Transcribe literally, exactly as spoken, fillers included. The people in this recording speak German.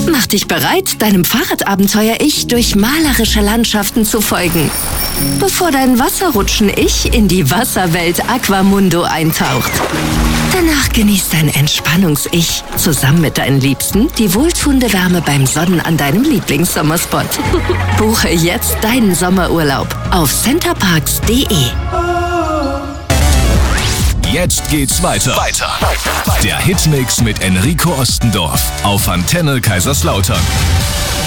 Mach dich bereit, deinem Fahrradabenteuer-Ich durch malerische Landschaften zu folgen, bevor dein Wasserrutschen-Ich in die Wasserwelt Aquamundo eintaucht. Danach genießt dein Entspannungs-Ich zusammen mit deinen Liebsten die wohltuende Wärme beim Sonnen an deinem Lieblingssommerspot. Buche jetzt deinen Sommerurlaub auf centerparks punkt de. Jetzt geht's weiter. Weiter. Der Hitmix mit Enrico Ostendorf auf Antenne Kaiserslautern.